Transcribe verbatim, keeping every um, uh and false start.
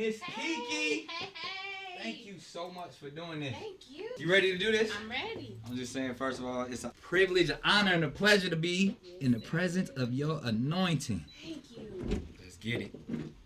Miss Kiki. Hey, hey, hey. Thank you so much for doing this. Thank you. You ready to do this? I'm ready. I'm just saying, first of all, it's a privilege, an honor, and a pleasure to be in the presence of your anointing. Thank you. Let's get it.